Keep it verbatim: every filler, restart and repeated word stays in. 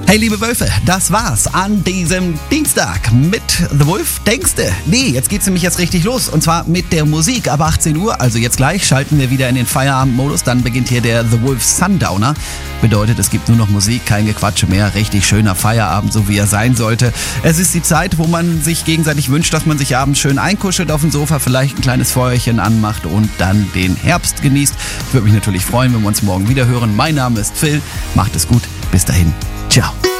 Hey liebe Wölfe, das war's an diesem Dienstag mit The Wolf. Denkste? Nee, jetzt geht's nämlich jetzt richtig los und zwar mit der Musik ab achtzehn Uhr, also jetzt gleich schalten wir wieder in den Feierabendmodus, dann beginnt hier der The Wolf Sundowner. Bedeutet, es gibt nur noch Musik, kein Gequatsche mehr, richtig schöner Feierabend, so wie er sein sollte. Es ist die Zeit, wo man sich gegenseitig wünscht, dass man sich abends schön einkuschelt auf dem Sofa, vielleicht ein kleines Feuerchen anmacht und dann den Herbst genießt. Ich würde mich natürlich freuen, wenn wir uns morgen wieder hören. Mein Name ist Phil, macht es gut, bis dahin, ciao.